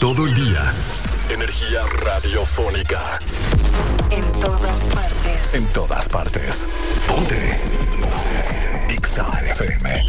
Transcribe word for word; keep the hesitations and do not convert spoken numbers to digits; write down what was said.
todo el día. Energía radiofónica. En todas partes. En todas partes. Ponte.